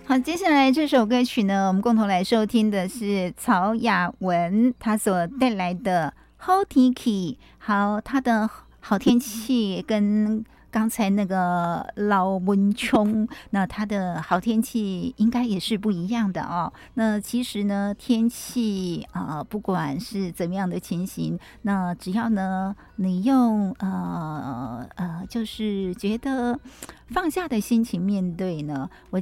好，接下来这首歌曲呢，我们共同来收听的是曹雅文她所带来的好天气。好，她的好天气跟刚才那个老文琼，那它的好天气应该也是不一样的哦。那其实呢，天气不管是怎么样的情形，那只要呢你用就是觉得放下的心情面对呢，我